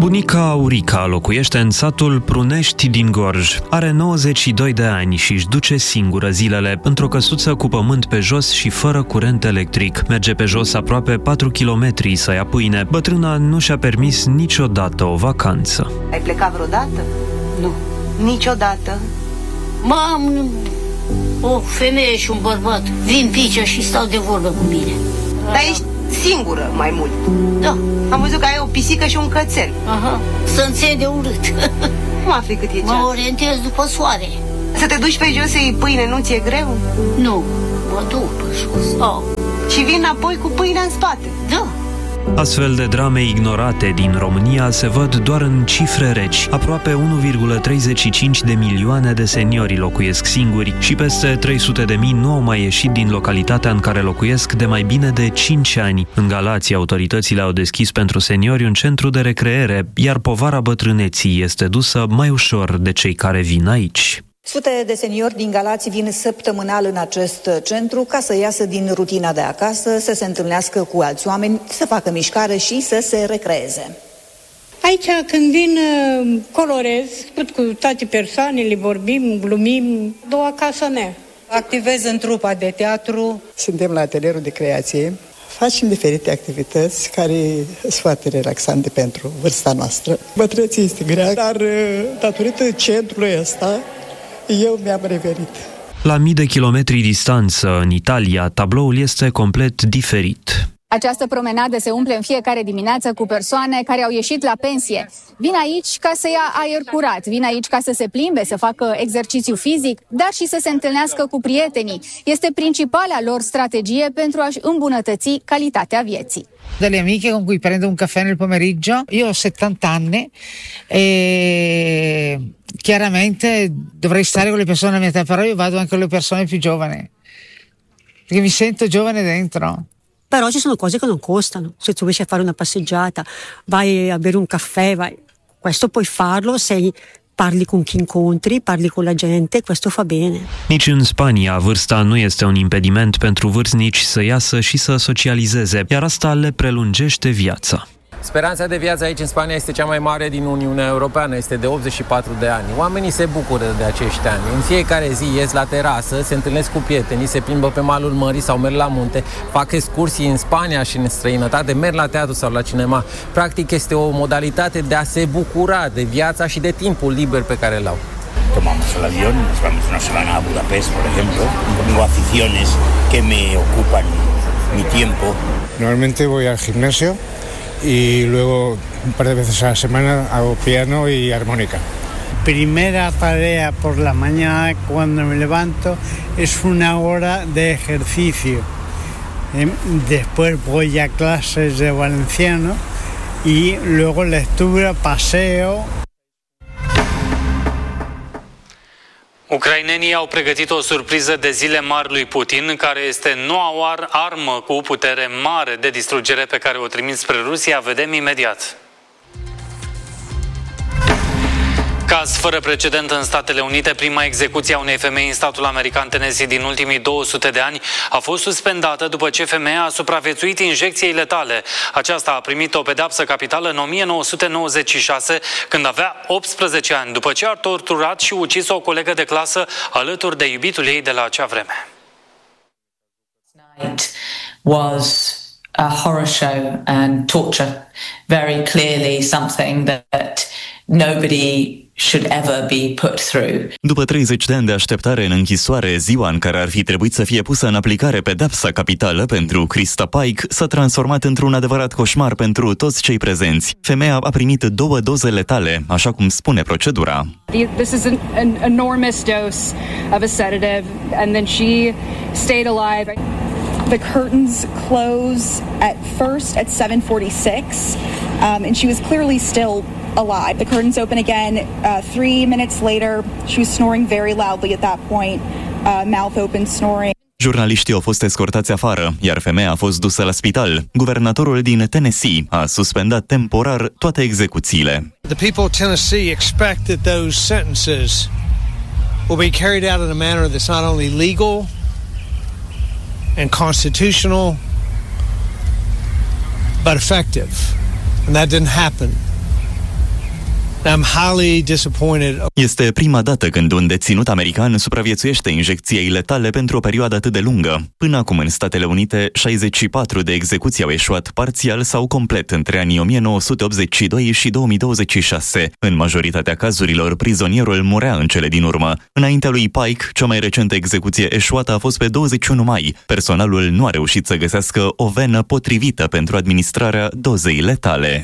Bunica Aurica locuiește în satul Prunești din Gorj. Are 92 de ani și își duce singură zilele, într-o căsuță cu pământ pe jos și fără curent electric. Merge pe jos aproape 4 kilometri să ia pâine. Bătrâna nu și-a permis niciodată o vacanță. Ai plecat vreodată? Nu. Niciodată? Am o femeie și un bărbat. Vin pe aici și stau de vorbă cu mine. Dar ești singură mai mult? Da. Am văzut că ai o pisică și un cățel. Aha, să-mi ține de urât. Cum afli cât e ceas? Mă orientez după soare. Să te duci pe jos să iei pâine, nu ți-e greu? Nu, mă duc pe jos. Și vin înapoi cu pâinea în spate? Da. Astfel de drame ignorate din România se văd doar în cifre reci. Aproape 1,35 de milioane de seniori locuiesc singuri și peste 300.000 nu au mai ieșit din localitatea în care locuiesc de mai bine de 5 ani. În Galați, autoritățile au deschis pentru seniori un centru de recreere, iar povara bătrâneții este dusă mai ușor de cei care vin aici. Sute de seniori din Galați vin săptămânal în acest centru ca să iasă din rutina de acasă, să se întâlnească cu alți oameni, să facă mișcare și să se recreeze. Aici când vin colorez, cu toate persoanele, vorbim, glumim, două acasă mea. Activez în trupa de teatru. Suntem la atelierul de creație. Facem diferite activități care sunt foarte relaxante pentru vârsta noastră. Bătrâneții este grea, dar datorită centrului ăsta, eu mi-am revenit. La mii de kilometri distanță, în Italia, tabloul este complet diferit. Această promenadă se umple în fiecare dimineață cu persoane care au ieșit la pensie. Vin aici ca să ia aer curat, vin aici ca să se plimbe, să facă exercițiu fizic, dar și să se întâlnească cu prietenii. Este principala lor strategie pentru a-și îmbunătăți calitatea vieții. Delle amiche con cui prendo un caffè nel pomeriggio. Io ho 70 anni e chiaramente dovrei stare con le persone della mia età, però io vado anche con le persone più giovani, perché mi sento giovane dentro. Però ci sono cose che non costano. Se tu riesci a fare una passeggiata, vai a bere un caffè, questo puoi farlo se parli con chi incontri, parli con la gente, questo fa bene. Nici în Spania, vârsta nu este un impediment pentru vârstnici să iasă și să socializeze, iar asta le prelungește viața. Speranța de viață aici în Spania este cea mai mare din Uniunea Europeană, este de 84 de ani. Oamenii se bucură de acești ani. În fiecare zi ies la terasă, se întâlnesc cu prietenii, se plimbă pe malul mării sau merg la munte, fac excursii în Spania și în străinătate, merg la teatru sau la cinema. Practic este o modalitate de a se bucura de viața și de timpul liber pe care îl au. Tomamos el avión, nos vamos una semana a Budapest, por ejemplo. Tengo aficiones que me ocupan mi tiempo. Normalmente voy al gimnasio y luego un par de veces a la semana hago piano y armónica. Primera tarea por la mañana cuando me levanto es una hora de ejercicio. Después voy a clases de valenciano y luego lectura, paseo. Ucrainenii au pregătit o surpriză de zile mari lui Putin, care este noua armă cu putere mare de distrugere pe care o trimit spre Rusia. Vedem imediat. Caz fără precedent în Statele Unite, prima execuție a unei femei în statul american Tennessee din ultimii 200 de ani a fost suspendată după ce femeia a supraviețuit injecției letale. Aceasta a primit o pedeapsă capitală în 1996, când avea 18 ani, după ce a torturat și ucis o colegă de clasă alături de iubitul ei de la acea vreme. Was a horror show and torture, very clearly something that nobody should ever be put through. După 30 de ani de așteptare în închisoare, ziua în care ar fi trebuit să fie pusă în aplicare pedepsa capitală pentru Krista Pike s-a transformat într-un adevărat coșmar pentru toți cei prezenți. Femeia a primit 2 doze letale, așa cum spune procedura. This is an enormous dose of a sedative and then she stayed alive. The curtains close at first at 7:46, and she was clearly still alive. The curtains open again 3 minutes later. She was snoring very loudly at that point, mouth open snoring. Jurnaliștii au fost escortați afară, iar femeia a fost dusă la spital. Guvernatorul din Tennessee a suspendat temporar toate execuțiile. The people of Tennessee expect that those sentences will be carried out in a manner that's not only legal and constitutional, but effective. And that didn't happen I'm highly disappointed. Este prima dată când un deținut american supraviețuiește injecției letale pentru o perioadă atât de lungă. Până acum, în Statele Unite, 64 de execuții au eșuat parțial sau complet între anii 1982 și 2026. În majoritatea cazurilor, prizonierul murea în cele din urmă. Înaintea lui Pike, cea mai recentă execuție eșuată a fost pe 21 mai. Personalul nu a reușit să găsească o venă potrivită pentru administrarea dozei letale.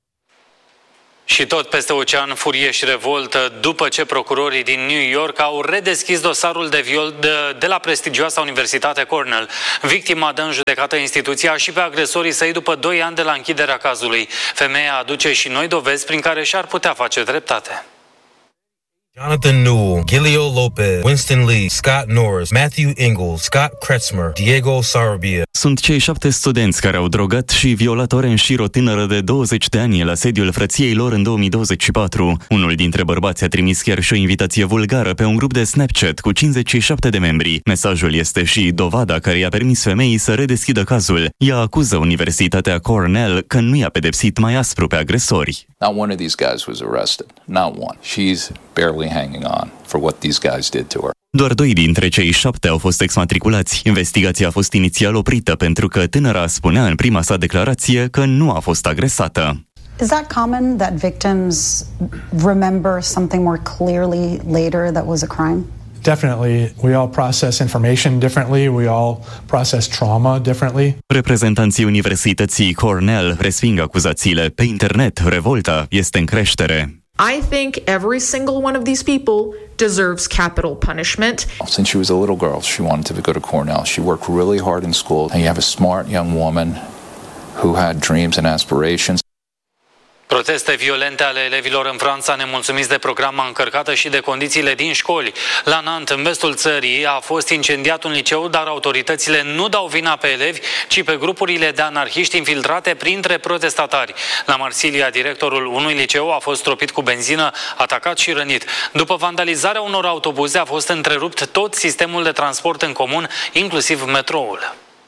Și tot peste ocean, furie și revoltă după ce procurorii din New York au redeschis dosarul de viol de la prestigioasa Universitate Cornell. Victima dă în judecată instituția și pe agresorii săi după 2 ani de la închiderea cazului. Femeia aduce și noi dovezi prin care și-ar putea face dreptate. Jonathan Newell, Gilio Lopez, Winston Lee, Scott Norris, Matthew Ingalls, Scott Kretzmer, Diego Sarabia. Sunt cei 7 studenți care au drogat și violat ore în șir o tânără de 20 de ani la sediul frăției lor în 2024. Unul dintre bărbați a trimis chiar și o invitație vulgară pe un grup de Snapchat cu 57 de membri. Mesajul este și dovada care i-a permis femeii să redeschidă cazul. Ea acuză Universitatea Cornell că nu i-a pedepsit mai aspru pe agresori. Not one of these guys was arrested. Not one. She's barely hanging on for what these guys did to her. Doar 2 dintre cei 7 au fost exmatriculați. Investigația a fost inițial oprită pentru că tânăra spunea în prima sa declarație că nu a fost agresată. Is that common that victims remember something more clearly later that was a crime? Definitely. We all process information differently. We all process trauma differently. Reprezentanții Universității Cornell resping acuzațiile. Pe internet, revolta este în creștere. I think every single one of these people deserves capital punishment. Since she was a little girl, she wanted to go to Cornell. She worked really hard in school. And you have a smart young woman who had dreams and aspirations. Proteste violente ale elevilor în Franța, nemulțumiți de programa încărcată și de condițiile din școli. La Nantes, în vestul țării, a fost incendiat un liceu, dar autoritățile nu dau vina pe elevi, ci pe grupurile de anarhiști infiltrate printre protestatari. La Marsilia, directorul unui liceu a fost stropit cu benzină, atacat și rănit. După vandalizarea unor autobuze, a fost întrerupt tot sistemul de transport în comun, inclusiv metroul.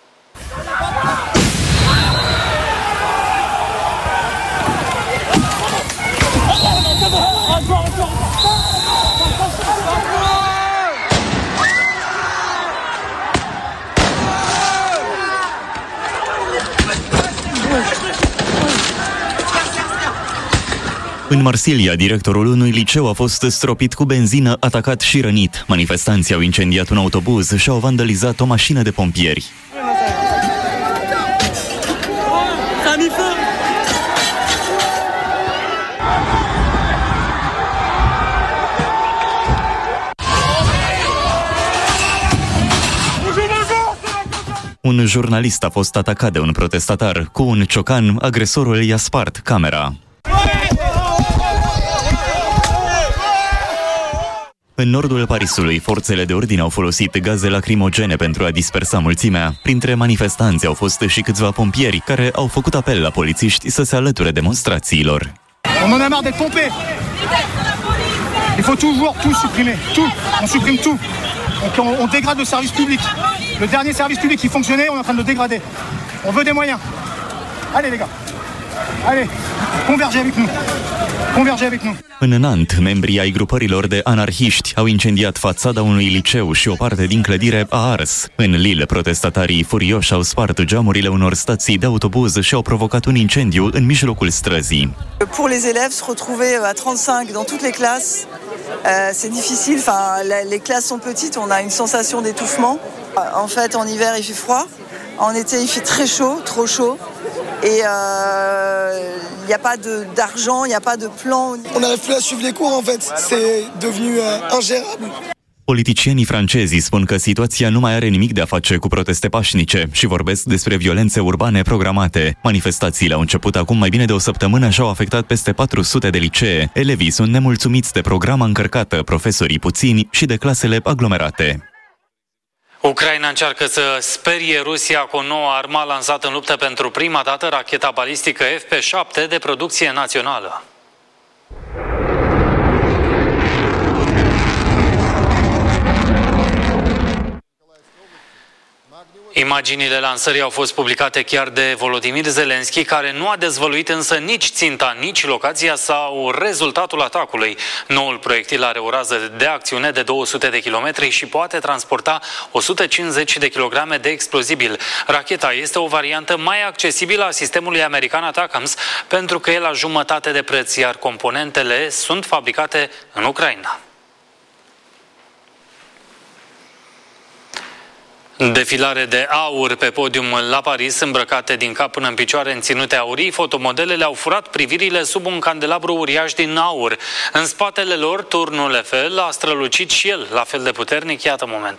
În Marsilia, directorul unui liceu a fost stropit cu benzină, atacat și rănit. Manifestanții au incendiat un autobuz și au vandalizat o mașină de pompieri. Un jurnalist a fost atacat de un protestatar. Cu un ciocan, agresorul i-a spart camera. În nordul Parisului, forțele de ordine au folosit gaze lacrimogene pentru a dispersa mulțimea. Printre manifestanți au fost și câțiva pompieri care au făcut apel la polițiști să se alăture demonstrațiilor. On en a marre d'être pompés. Il faut tout supprimer, tout. On supprime tout. On dégrade le service public. Le dernier service public qui fonctionnait, on est en train de le dégrader. On veut des moyens. Allez les gars. Allez, convergez avec nous. Convergez avec nous. În Nantes, membrii ai grupărilor de anarhiști au incendiat fațada unui liceu și o parte din clădire a ars. În Lille, protestatarii furioși au spart geamurile unor stații de autobuz și au provocat un incendiu în mijlocul străzii. Pour les élèves, se retrouver à 35 dans toutes les classes, c'est difficile. Enfin, les classes sont petites, on a une sensation d'étouffement. En fait, en hiver, il fait froid. En été, il fait très chaud, trop chaud. Et il n'y a pas d'argent, il n'y a pas de plan. On n'arrive plus à suivre les cours, en fait. C'est devenu ingérable. Politicienii francezi spun că situația nu mai are nimic de a face cu proteste pașnice și vorbesc despre violențe urbane programate. Manifestațiile au început acum mai bine de o săptămână și au afectat peste 400 de licee. Elevii sunt nemulțumiți de programa încărcată, profesorii puțini și de clasele aglomerate. Ucraina încearcă să sperie Rusia cu o nouă armă lansată în luptă pentru prima dată, racheta balistică FP7 de producție națională. Imaginile lansării au fost publicate chiar de Volodymyr Zelensky, care nu a dezvăluit însă nici ținta, nici locația sau rezultatul atacului. Noul proiectil are o rază de acțiune de 200 de kilometri și poate transporta 150 de kilograme de explozibil. Racheta este o variantă mai accesibilă a sistemului american ATACMS, pentru că e la jumătate de preț, iar componentele sunt fabricate în Ucraina. Defilare de aur pe podium la Paris, îmbrăcate din cap până în picioare în ținute aurii, fotomodelele au furat privirile sub un candelabru uriaș din aur. În spatele lor, turnul Eiffel a strălucit și el, la fel de puternic, iată momentul.